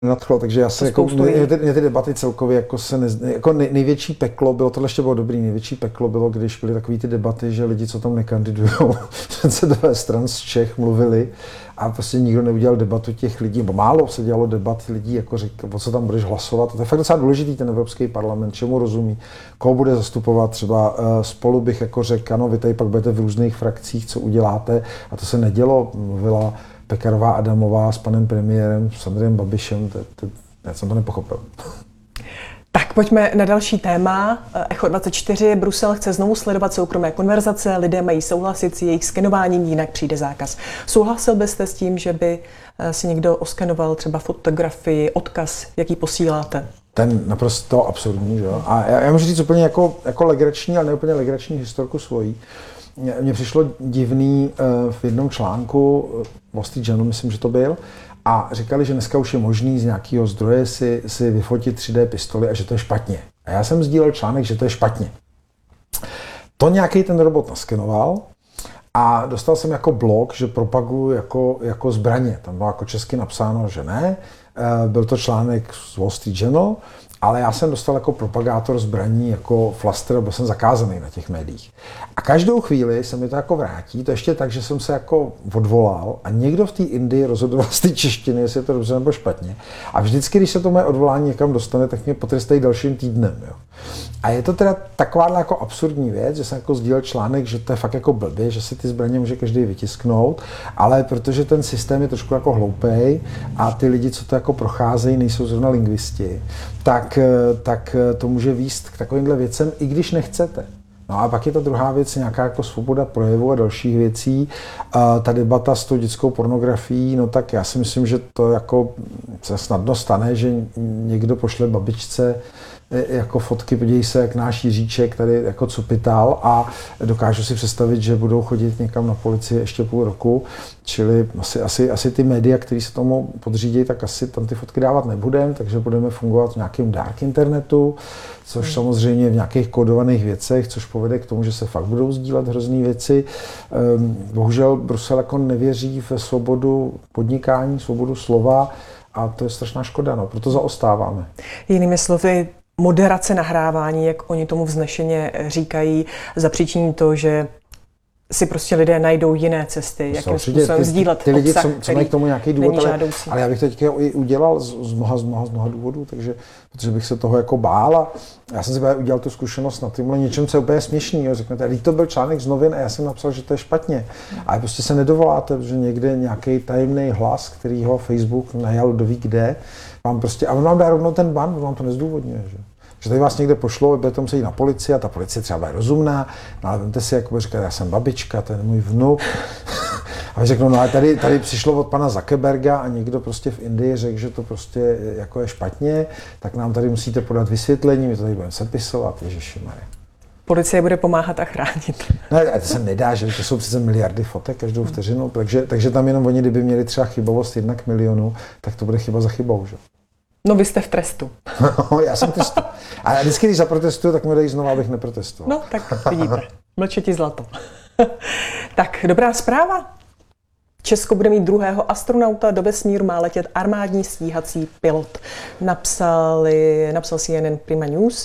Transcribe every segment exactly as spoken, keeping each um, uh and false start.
nadchlo, takže já se jako, mě, ty, mě ty debaty celkově jako se ne, jako nej, největší peklo bylo, tohle ještě bylo dobrý, největší peklo bylo, když byly takový ty debaty, že lidi, co tam nekandidujou, předsedové stran z Čech mluvili a prostě nikdo neudělal debatu těch lidí, nebo málo se dělalo debat lidí, jako říkal, o co tam budeš hlasovat. To je fakt docela důležitý, ten Evropský parlament, čemu rozumí, koho bude zastupovat, třeba uh, Spolu bych jako řekl, ano, vy tady pak budete v různých frakcích, co uděláte, a to se nedělo, mluvila Pekarová Adamová s panem premiérem, s Andrejem Babišem, to, to, já jsem to nepochopil. Tak pojďme na další téma. Echo dvacet čtyři. Brusel chce znovu sledovat soukromé konverzace. Lidé mají souhlasit s jejich skenováním, jinak přijde zákaz. Souhlasil byste s tím, že by si někdo oskenoval třeba fotografii, odkaz, jaký posíláte? Ten naprosto absurdní, že jo? A já, já můžu říct úplně jako, jako legrační, ale ne úplně legrační historku svojí. Mně přišlo divný uh, v jednom článku, Wall Street Journal, myslím, že to byl, a říkali, že dneska už je možný z nějakého zdroje si, si vyfotit tři dé pistoli a že to je špatně. A já jsem sdílel článek, že to je špatně. To nějaký ten robot naskenoval a dostal jsem jako blog, že propaguju jako, jako zbraně. Tam bylo jako česky napsáno, že ne. Byl to článek z Wall Street Journal, ale já jsem dostal jako propagátor zbraní, jako flaster, byl jsem zakázaný na těch médiích. A každou chvíli se mi to jako vrátí, to ještě tak, že jsem se jako odvolal a někdo v té Indii rozhodoval z té češtiny, jestli je to dobře nebo špatně. A vždycky, když se to moje odvolání někam dostane, tak mě potrestají dalším týdnem. Jo. A je to teda taková jako absurdní věc, že jsem jako sdílel článek, že to je fakt jako blbě, že si ty zbraně může každý vytisknout, ale protože ten systém je trošku jako hloupej a ty lidi, co to jako procházejí, nejsou zrovna lingvisti, tak, tak to může vést k takovýmhle věcem, i když nechcete. No a pak je ta druhá věc, nějaká jako svoboda projevu a dalších věcí. A ta debata s tou dětskou pornografií, no tak já si myslím, že to jako se snadno stane, že někdo pošle babičce jako fotky, podívej se, jak náš Jiříček tady jako cupital, a dokážu si představit, že budou chodit někam na policii ještě půl roku, čili asi, asi, asi ty média, které se tomu podřídí, tak asi tam ty fotky dávat nebudeme, takže budeme fungovat v nějakém dark internetu, což hmm. samozřejmě v nějakých kódovaných věcech, což povede k tomu, že se fakt budou sdílet hrozný věci. Bohužel Brusel jako nevěří v svobodu podnikání, svobodu slova, a to je strašná škoda, no, proto zaostáváme. Jinými slovy, moderace nahrávání, jak oni tomu vznešeně říkají, zapříčiní to, že si prostě lidé najdou jiné cesty, jakým způsobem sdílet ty lidi, obsah, co, co mají k tomu nějaký důvod, ale, ale já bych to teďka i udělal z, z, mnoha, z, mnoha, z mnoha důvodů, takže, protože bych se toho jako bál, a já jsem si udělal tu zkušenost na tímhle něčem, co je úplně směšný. Jo. Řeknete, když to byl článek z novin a já jsem napsal, že to je špatně. Ale prostě se nedovoláte, protože někde nějaký tajemný hlas, který ho Facebook najal kdo ví kde, vám prostě, a on vám dá rovnou ten ban, on vám to nezdůvodňuje. Že? Že tady vás někde pošlo, bude to muset jít na policii a ta policie třeba bude rozumná, no ale vemte si, jak bude říkat, já jsem babička, to je můj vnuk. A vy řeknou, no ale tady, tady přišlo od pana Zuckerberga a někdo prostě v Indii řekl, že to prostě jako je špatně, tak nám tady musíte podat vysvětlení, my to tady budeme sepisovat, ježišimarja. Policie bude pomáhat a chránit. No, to se nedá, že to jsou přece miliardy fotek každou vteřinu, takže, takže tam jenom oni, kdyby měli třeba chybovost jedna k milionu, tak to bude chyba za chybou, že? No vy jste v trestu. No, já jsem v trestu. A vždycky, když zaprotestuju, tak mi dají znovu, abych neprotestoval. No, tak vidíte. Mlčeti zlato. Tak, dobrá zpráva. Česko bude mít druhého astronauta, do vesmíru má letět armádní stíhací pilot. Napsali, napsal C N N Prima News.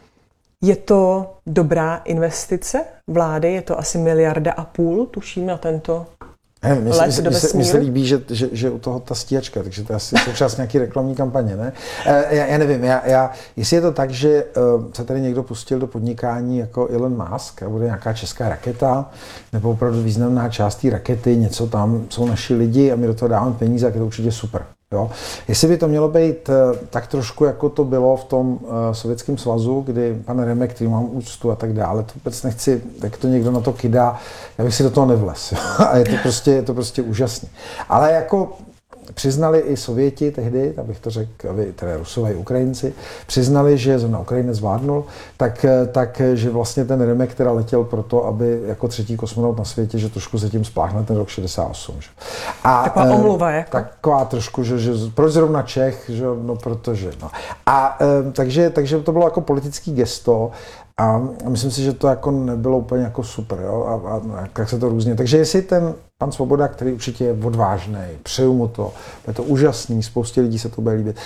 Je to dobrá investice vlády, je to asi miliarda a půl, tuším, na tento Mně se, se, se líbí, že, že, že u toho ta stíhačka, takže to je asi součást nějaký reklamní kampaně, ne? Já, já nevím, já, já, jestli je to tak, že uh, se tady někdo pustil do podnikání jako Elon Musk a bude nějaká česká raketa, nebo opravdu významná část té rakety, něco tam, jsou naši lidi a my do toho dáváme peníze, tak je to určitě super. Jo? Jestli by to mělo být tak trošku, jako to bylo v tom uh, Sovětském svazu, kdy pan Remek, který mám úctu a tak dále, to vůbec nechci, tak to někdo na to kydá, já bych si do toho nevlez. A je to prostě, je to prostě úžasný. Ale jako přiznali i Sověti tehdy, abych to řekl, tedy Rusové i Ukrajinci, přiznali, že zrovna Ukrajinec zvládnul, tak, tak, že vlastně ten Remek teda letěl proto, aby jako třetí kosmonaut na světě, že trošku se tím spláchne ten rok šedesát osm. Že? A, taková omluva, jako? Taková trošku, že, že proč zrovna Čech, že no protože, no. A takže, takže to bylo jako politický gesto. A myslím si, že to jako nebylo úplně jako super, jo? A, a, a jak se to různě. Takže jestli ten pan Svoboda, který určitě je odvážný, přeju mu to, je to úžasný, spoustě lidí se to bude líbit.